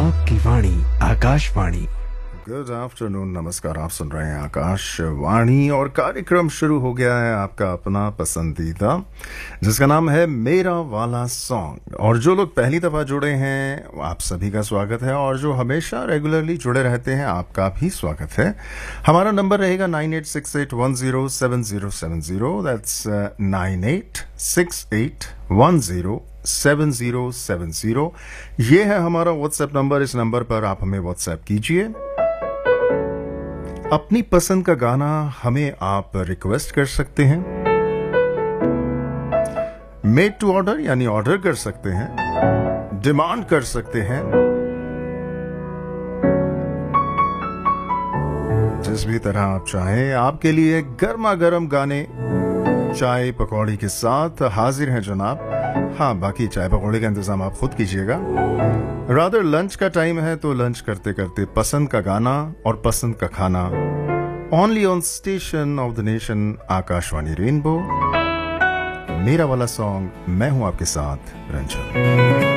आपकी वाणी Akashvani. Good afternoon, नमस्कार। आप सुन रहे हैं आकाशवाणी और कार्यक्रम शुरू हो गया है आपका अपना पसंदीदा, जिसका नाम है मेरा वाला सॉन्ग। और जो लोग पहली दफा जुड़े हैं आप सभी का स्वागत है, और जो हमेशा रेगुलरली जुड़े रहते हैं आपका भी स्वागत है। हमारा नंबर रहेगा 9868107070। दैट्स 9868107070। ये है हमारा व्हाट्सएप नंबर। इस नंबर पर आप हमें व्हाट्सएप कीजिए। अपनी पसंद का गाना हमें आप रिक्वेस्ट कर सकते हैं, मेड टू ऑर्डर यानी ऑर्डर कर सकते हैं, डिमांड कर सकते हैं। जिस भी तरह आप चाहें, आपके लिए गर्मा गर्म गाने चाय पकौड़ी के साथ हाजिर हैं जनाब। हाँ, बाकी चाय पकौड़े का इंतजाम आप खुद कीजिएगा। रादर लंच का टाइम है तो लंच करते करते पसंद का गाना और पसंद का खाना, only on station of the nation Akashvani rainbow. मेरा वाला सॉन्ग, मैं हूं आपके साथ रंजन।